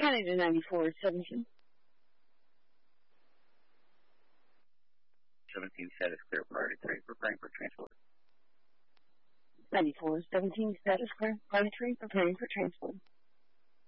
Manager 9417. 17 status clear, priority 3, preparing for transport. 9417 status clear, priority 3, preparing for transport.